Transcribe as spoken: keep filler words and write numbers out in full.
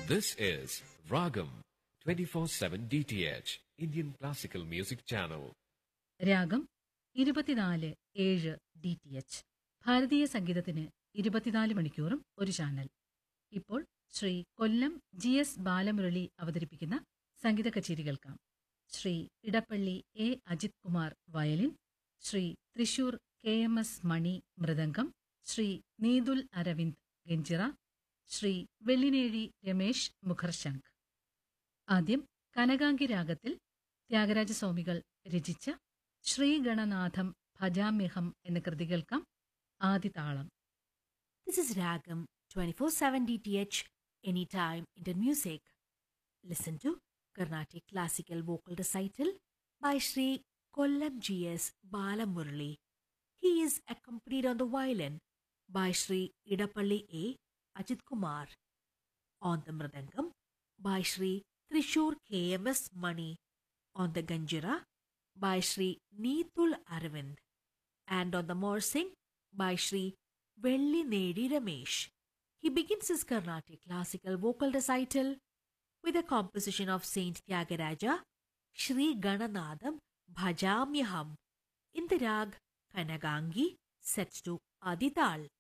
This is Ragam twenty-four seven D T H, Indian Classical Music Channel. രാഗം ഇരുപത്തിനാല് ഏഴ് D T H, ഭാരതീയ സംഗീതത്തിന് ഇരുപത്തിനാല് മണിക്കൂറും ഒരു ചാനൽ. ഇപ്പോൾ ശ്രീ കൊല്ലം ജി എസ് ബാലമുരളി അവതരിപ്പിക്കുന്ന സംഗീത കച്ചേരി കേൾക്കാം. Shri Edappally A Ajith Kumar violin, Shri Thrissur K M S മണി മൃദംഗം, ശ്രീ നീതുൽ അരവിന്ദ് ഗഞ്ചിറ, ശ്രീ വെള്ളിനേഴി രമേശ് മുഖർശംഖ്. ആദ്യം കനകാംഗി രാഗത്തിൽ ത്യാഗരാജസ്വാമികൾ രചിച്ച ശ്രീഗണനാഥം ഭജാമ്യഹം എന്ന കൃതി കേൾക്കാം. ആദിതാളം. This is Ragam twenty-four seven D T H, Anytime Indian Music. Listen to Carnatic Classical Vocal Recital by Sri Kollam G S Balamurali. He is accompanied on the violin by Sri Idapalli A. Ajit Kumar. On the Mridangam by Sri Trishur K M S Mani. On the Ganjira by Sri Neethul Arvind. And on the Morsing by Sri Vellinedi Ramesh. He begins his Carnatic classical vocal recital with a composition of Saint Tyagaraja, Shri Gananadam Bhajamyaham, in the rag Kanagangi, set to Adital.